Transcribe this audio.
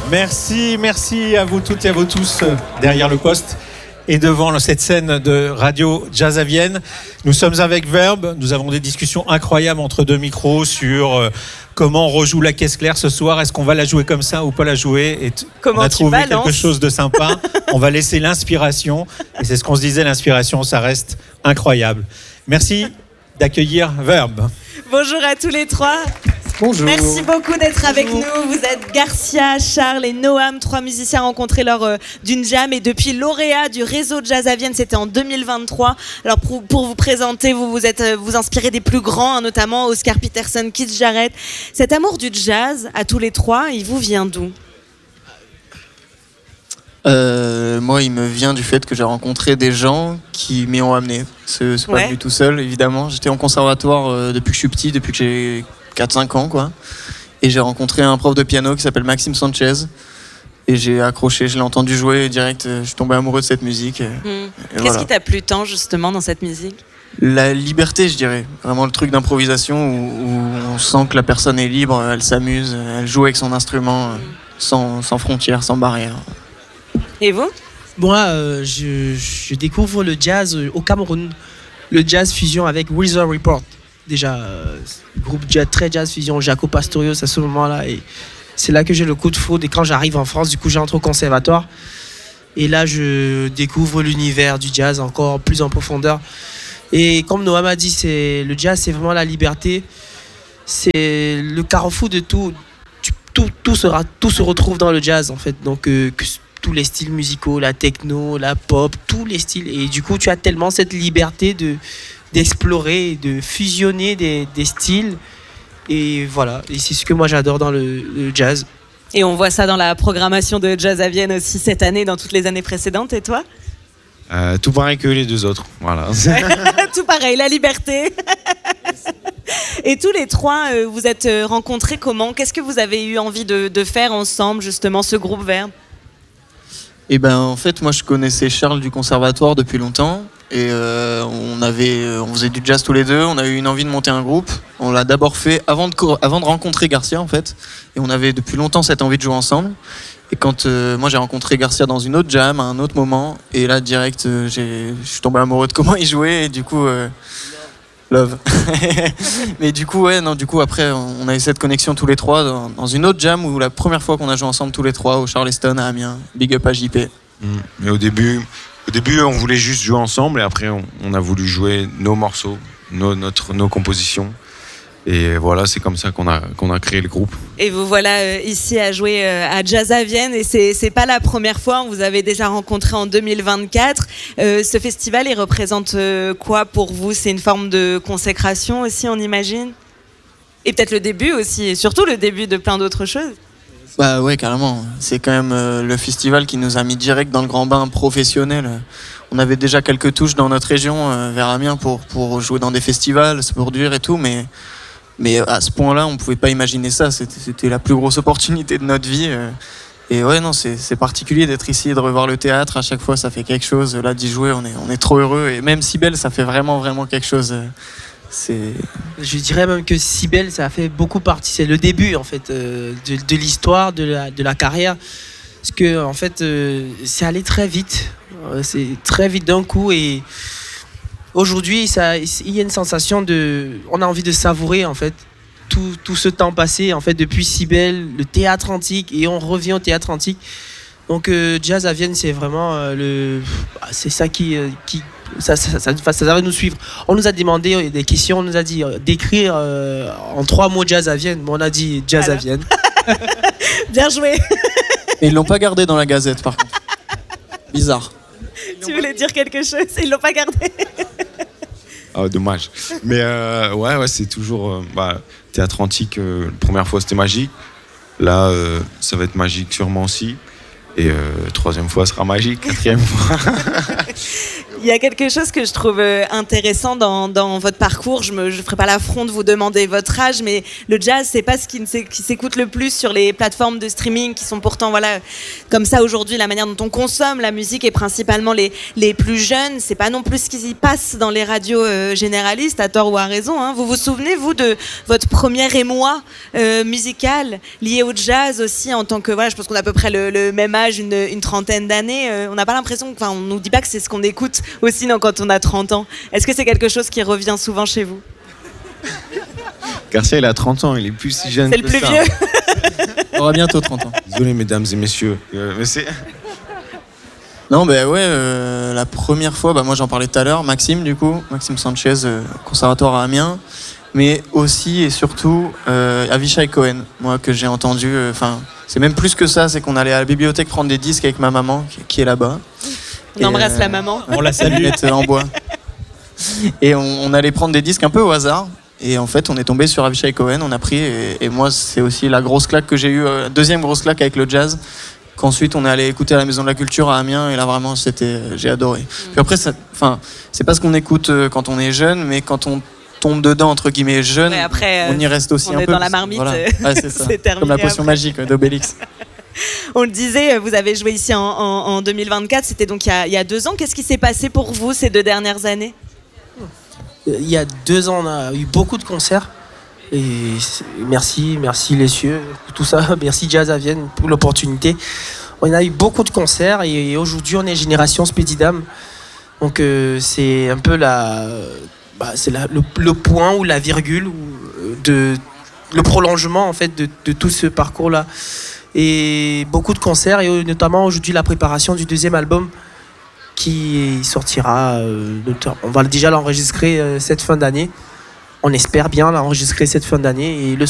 Merci à vous toutes et à vous tous derrière le poste et devant cette scène de Radio Jazz à Vienne. Nous sommes avec Verbe, nous avons des discussions incroyables entre deux micros sur comment on rejoue la caisse claire ce soir, est-ce qu'on va la jouer comme ça ou pas la jouer, et comment on a trouvé balances quelque chose de sympa. On va laisser l'inspiration, et c'est ce qu'on se disait, l'inspiration ça reste incroyable. Merci d'accueillir Verbe. Bonjour à tous les trois. Bonjour. Merci beaucoup d'être avec nous. Vous êtes Garcia, Charles et Noam, trois musiciens rencontrés lors d'une jam et depuis lauréat du réseau Jazz à Vienne, c'était en 2023. Alors pour vous présenter, vous inspirez des plus grands, notamment Oscar Peterson, Keith Jarrett. Cet amour du jazz, à tous les trois, il vous vient d'où ? Moi, il me vient du fait que j'ai rencontré des gens qui m'y ont amené. C'est pas venu tout seul, évidemment. J'étais en conservatoire depuis que je suis petit, depuis que j'ai 4-5 ans, quoi. Et j'ai rencontré un prof de piano qui s'appelle Maxime Sanchez. Et j'ai accroché, je l'ai entendu jouer et direct, je suis tombé amoureux de cette musique. Qu'est-ce qui t'a plu tant, justement, dans cette musique ? La liberté, je dirais. Vraiment le truc d'improvisation où on sent que la personne est libre, elle s'amuse, elle joue avec son instrument sans frontières, sans barrières. Et vous ? Moi, je découvre le jazz au Cameroun. Le jazz fusion avec Weather Report. Déjà, groupe très jazz fusion, Jaco Pastorius à ce moment-là. Et c'est là que j'ai le coup de foudre. Et quand j'arrive en France, du coup, j'entre au conservatoire. Et là, je découvre l'univers du jazz encore plus en profondeur. Et comme Noam a dit, le jazz, c'est vraiment la liberté. C'est le carrefour de tout. Tout se retrouve dans le jazz, en fait. Donc, tous les styles musicaux, la techno, la pop, tous les styles. Et du coup, tu as tellement cette liberté d'explorer, de fusionner des styles. Et voilà, et c'est ce que moi j'adore dans le jazz. Et on voit ça dans la programmation de Jazz à Vienne aussi cette année, dans toutes les années précédentes. Et toi ? Tout pareil que les deux autres, voilà. Tout pareil, la liberté. Et tous les trois, vous êtes rencontrés comment ? Qu'est-ce que vous avez eu envie de faire ensemble, justement, ce groupe Verbe ? Et en fait, moi je connaissais Charles du conservatoire depuis longtemps. Et on faisait du jazz tous les deux, on a eu une envie de monter un groupe. On l'a d'abord fait avant de rencontrer Garcia, en fait. Et on avait depuis longtemps cette envie de jouer ensemble. Et quand moi j'ai rencontré Garcia dans une autre jam à un autre moment, et là direct je suis tombé amoureux de comment il jouait, et du coup love. Mais du coup après on a eu cette connexion tous les trois dans une autre jam où la première fois qu'on a joué ensemble tous les trois au Charleston à Amiens. Big up à JP. Mais au début on voulait juste jouer ensemble, et après on a voulu jouer nos morceaux, nos compositions. Et voilà, c'est comme ça qu'on a créé le groupe. Et vous voilà ici à jouer à Jazz à Vienne. Et c'est pas la première fois, on vous avait déjà rencontré en 2024. Ce festival, il représente quoi pour vous ? C'est une forme de consécration aussi, on imagine ? Et peut-être le début aussi, et surtout le début de plein d'autres choses. Bah ouais, carrément. C'est quand même le festival qui nous a mis direct dans le grand bain professionnel. On avait déjà quelques touches dans notre région, vers Amiens, pour jouer dans des festivals, se produire et tout, mais à ce point-là, on ne pouvait pas imaginer ça. C'était la plus grosse opportunité de notre vie. Et ouais, non, c'est particulier d'être ici et de revoir le théâtre. À chaque fois, ça fait quelque chose. Là, d'y jouer, on est trop heureux. Et même Cybèle, ça fait vraiment, vraiment quelque chose. Je dirais même que Cybèle, ça a fait beaucoup partie. C'est le début, en fait, de l'histoire, de la carrière. Parce que, en fait, c'est allé très vite. C'est très vite d'un coup. Et aujourd'hui, il y a une sensation on a envie de savourer, en fait, tout ce temps passé, en fait, depuis Cybèle, le théâtre antique, et on revient au théâtre antique. Donc, Jazz à Vienne, c'est vraiment c'est ça ça va nous suivre. On nous a demandé des questions, on nous a dit d'écrire en 3 mots Jazz à Vienne. Bon, on a dit Jazz à Vienne. Bien joué. Et ils l'ont pas gardé dans la Gazette, par contre. Bizarre. Tu voulais dire quelque chose, ils l'ont pas gardé. Ah, dommage. Mais ouais, c'est toujours théâtre antique. La première fois, c'était magique. Là, ça va être magique sûrement aussi. Et 3e fois sera magique, 4e fois. Il y a quelque chose que je trouve intéressant dans votre parcours. Je ne ferai pas l'affront de vous demander votre âge, mais le jazz, c'est pas ce qui s'écoute le plus sur les plateformes de streaming qui sont pourtant, voilà, comme ça aujourd'hui, la manière dont on consomme la musique est principalement les plus jeunes. C'est pas non plus ce qui s'y passe dans les radios généralistes, à tort ou à raison. Hein. Vous vous souvenez, vous, de votre premier émoi musical lié au jazz aussi, en tant que, voilà, je pense qu'on a à peu près le même âge, une trentaine d'années. On n'a pas l'impression, enfin, on nous dit pas que c'est ce qu'on écoute aussi quand on a 30 ans. Est-ce que c'est quelque chose qui revient souvent chez vous? Garcia, il a 30 ans, il est plus si jeune que ça. C'est le plus vieux. Il aura bientôt 30 ans. Désolé, mesdames et messieurs. Mais c'est... Non, la première fois, moi j'en parlais tout à l'heure, Maxime Sanchez, conservatoire à Amiens, mais aussi et surtout Avishai Cohen, moi que j'ai entendu, c'est même plus que ça, c'est qu'on allait à la bibliothèque prendre des disques avec ma maman qui est là-bas. On embrasse la maman. On la salue. En bois. Et on allait prendre des disques un peu au hasard. Et en fait, on est tombé sur Avishai Cohen, on a pris. Et moi, c'est aussi la grosse claque que j'ai eue, deuxième grosse claque avec le jazz. Qu'ensuite, on est allé écouter à la Maison de la Culture à Amiens. Et là, vraiment, j'ai adoré. Puis après, c'est pas ce qu'on écoute quand on est jeune, mais quand on tombe dedans, entre guillemets, jeune, après, on y reste aussi un peu. On est dans la marmite. Voilà. Ouais, c'est ça. C'est terminé. Comme la potion magique d'Obélix. On le disait, vous avez joué ici en 2024, c'était donc il y a 2 ans. Qu'est-ce qui s'est passé pour vous ces 2 dernières années? Il y a 2 ans, on a eu beaucoup de concerts. Et merci les cieux, pour tout ça. Merci Jazz à Vienne pour l'opportunité. On a eu beaucoup de concerts et aujourd'hui, on est génération Speedy Dame. Donc c'est un peu le point ou la virgule le prolongement en fait de tout ce parcours-là. Et beaucoup de concerts et notamment aujourd'hui la préparation du 2e album qui sortira, on va déjà l'enregistrer cette fin d'année, on espère bien l'enregistrer cette fin d'année et le